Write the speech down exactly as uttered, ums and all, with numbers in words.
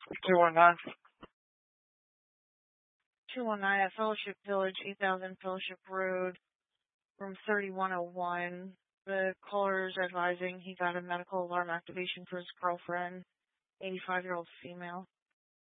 two one nine. two one nine at Fellowship Village, eight thousand Fellowship Road, room thirty-one oh one. The caller's advising he got a medical alarm activation for his girlfriend, eighty-five-year-old female.